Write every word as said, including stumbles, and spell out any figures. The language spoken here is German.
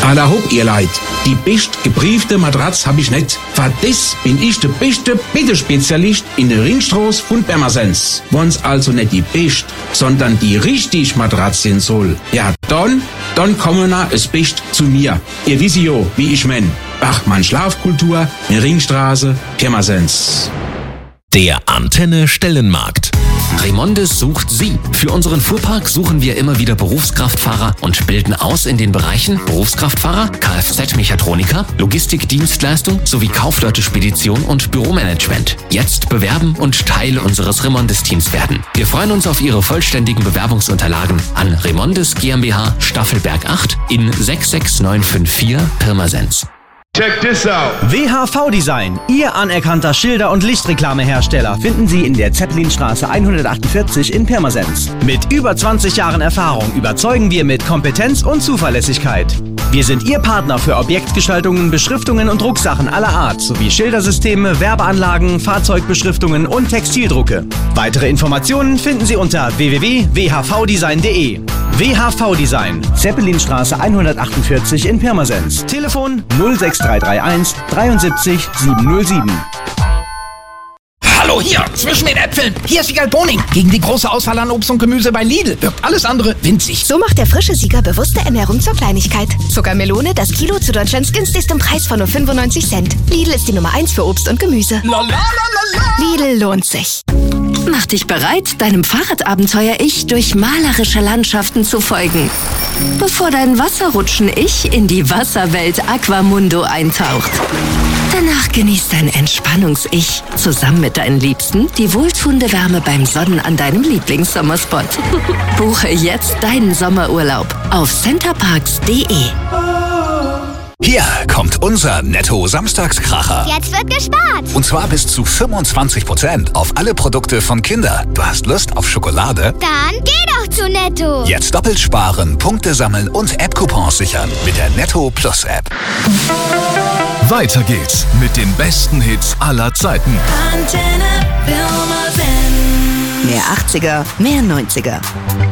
Alla hopp, ihr Leid. Die best gebriefte Matratz hab ich nicht. Für das bin ich der beste Bittespezialist in der Ringstraße von Pirmasens. Wenn's also nicht die best, sondern die richtig Matratz sein soll, ja dann, dann kommen na es best zu mir. Ihr wisst ja, wie ich mein. Bachmann Schlafkultur, in Ringstraße, Pirmasens. Der Antenne Stellenmarkt. Remondes sucht Sie. Für unseren Fuhrpark suchen wir immer wieder Berufskraftfahrer und bilden aus in den Bereichen Berufskraftfahrer, Kfz-Mechatroniker, Logistikdienstleistung sowie Kaufleute-Spedition und Büromanagement. Jetzt bewerben und Teil unseres Remondes-Teams werden. Wir freuen uns auf Ihre vollständigen Bewerbungsunterlagen an Remondes GmbH Staffelberg acht in sechs sechs neun fünf vier Pirmasens. Check this out. W H V Design, Ihr anerkannter Schilder- und Lichtreklamehersteller, finden Sie in der Zeppelinstraße hundertachtundvierzig in Pirmasens. Mit über zwanzig Jahren Erfahrung überzeugen wir mit Kompetenz und Zuverlässigkeit. Wir sind Ihr Partner für Objektgestaltungen, Beschriftungen und Drucksachen aller Art sowie Schildersysteme, Werbeanlagen, Fahrzeugbeschriftungen und Textildrucke. Weitere Informationen finden Sie unter w w w punkt w h v design punkt d e. W H V Design, Zeppelinstraße hundertachtundvierzig in Pirmasens. Telefon null sechs drei drei eins dreiundsiebzig sieben null sieben. Hallo, hier, zwischen den Äpfeln. Hier ist Siegal Boning. Gegen die große Auswahl an Obst und Gemüse bei Lidl wirkt alles andere winzig. So macht der frische Sieger bewusste Ernährung zur Kleinigkeit. Zuckermelone, das Kilo zu Deutschlands günstigstem Preis von nur fünfundneunzig Cent. Lidl ist die Nummer eins für Obst und Gemüse. La, la, la, la, la. Lidl lohnt sich. Mach dich bereit, deinem Fahrradabenteuer-Ich durch malerische Landschaften zu folgen, bevor dein Wasserrutschen-Ich in die Wasserwelt Aquamundo eintaucht. Danach genießt dein Entspannungs-Ich zusammen mit deinen Liebsten die wohltuende Wärme beim Sonnen an deinem Lieblingssommerspot. Buche jetzt deinen Sommerurlaub auf centerparks punkt d e. Hier kommt unser Netto-Samstagskracher. Jetzt wird gespart. Und zwar bis zu fünfundzwanzig Prozent auf alle Produkte von Kinder. Du hast Lust auf Schokolade? Dann geh doch zu Netto. Jetzt doppelt sparen, Punkte sammeln und App-Coupons sichern mit der Netto Plus App. Weiter geht's mit den besten Hits aller Zeiten. Antenne Pirmasens. Mehr achtziger, mehr neunziger.